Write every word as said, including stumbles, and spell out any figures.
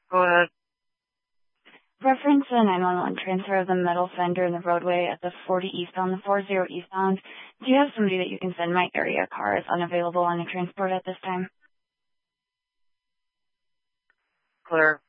Go ahead. Reference a nine one one transfer of the metal fender in the roadway at the forty eastbound, the forty eastbound. Do you have somebody that you can send? My area car is unavailable on a transport at this time. Clear.